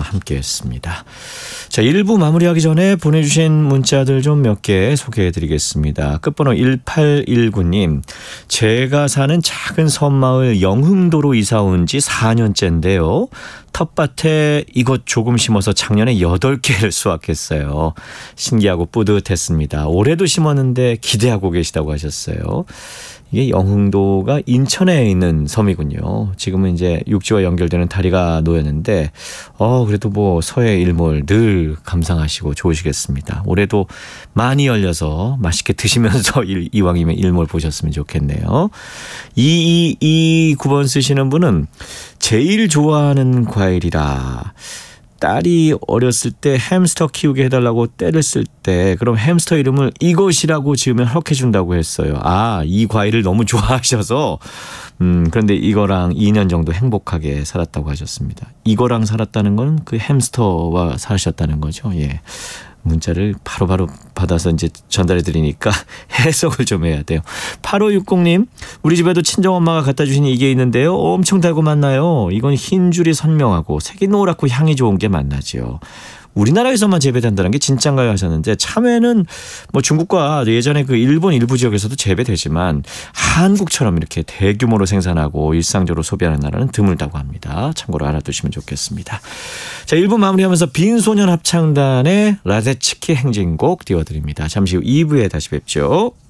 함께했습니다. 자, 1부 마무리하기 전에 보내주신 문자들 좀 몇 개 소개해드리겠습니다. 끝번호 1819님, 제가 사는 작은 섬마을 영흥도로 이사 온 지 4년째인데요. 텃밭에 이것 조금 심어서 작년에 8개를 수확했어요. 신기하고 뿌듯했습니다. 올해도 심었는데 기대하고 계시다고 하셨어요. 이게 영흥도가 인천에 있는 섬이군요. 지금은 이제 육지와 연결되는 다리가 놓였는데 그래도 뭐 서해 일몰 늘 감상하시고 좋으시겠습니다. 올해도 많이 열려서 맛있게 드시면서 이왕이면 일몰 보셨으면 좋겠네요. 2229번 쓰시는 분은 제일 좋아하는 과일이라 딸이 어렸을 때 햄스터 키우게 해달라고 떼를 쓸 때 그럼 햄스터 이름을 이것이라고 지으면 허락해준다고 했어요. 이 과일을 너무 좋아하셔서 그런데 이거랑 2년 정도 행복하게 살았다고 하셨습니다. 이거랑 살았다는 건 그 햄스터와 사셨다는 거죠. 예. 문자를 바로바로 받아서 이제 전달해 드리니까 해석을 좀 해야 돼요. 8560님, 우리 집에도 친정엄마가 갖다 주신 이게 있는데요. 엄청 달고 맛나요. 이건 흰 줄이 선명하고 색이 노랗고 향이 좋은 게 맛나지요. 우리나라에서만 재배된다는 게 진짠가요 하셨는데 참외는 뭐 중국과 예전에 그 일본 일부 지역에서도 재배되지만 한국처럼 이렇게 대규모로 생산하고 일상적으로 소비하는 나라는 드물다고 합니다. 참고로 알아두시면 좋겠습니다. 자, 1부 마무리하면서 빈소년 합창단의 라데츠키 행진곡 띄워드립니다. 잠시 후 2부에 다시 뵙죠.